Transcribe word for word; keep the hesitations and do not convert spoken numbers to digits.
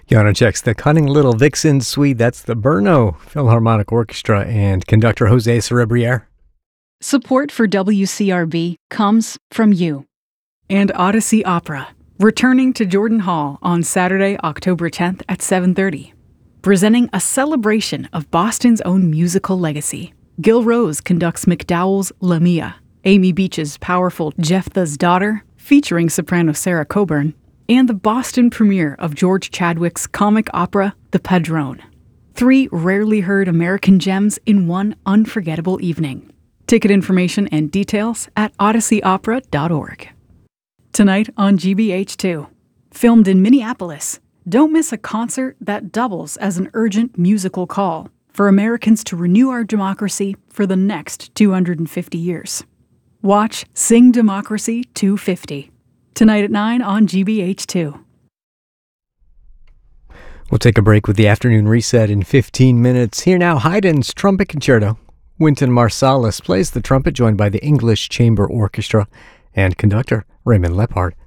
Janacek's The Cunning Little Vixen Suite. That's the Brno Philharmonic Orchestra and conductor Jose Cerebriere. Support for W C R B comes from you. And Odyssey Opera, returning to Jordan Hall on Saturday, October tenth at seven thirty. Presenting a celebration of Boston's own musical legacy. Gil Rose conducts MacDowell's Lamia, Amy Beach's powerful Jephthah's Daughter, featuring soprano Sarah Coburn, and the Boston premiere of George Chadwick's comic opera, The Padrone. Three rarely heard American gems in one unforgettable evening. Ticket information and details at odyssey opera dot org. Tonight on G B H two, filmed in Minneapolis, don't miss a concert that doubles as an urgent musical call for Americans to renew our democracy for the next two hundred fifty years. Watch Sing Democracy two fifty, tonight at nine on G B H two. We'll take a break with the afternoon reset in fifteen minutes. Here now, Haydn's Trumpet Concerto. Wynton Marsalis plays the trumpet, joined by the English Chamber Orchestra and conductor Raymond Lepard.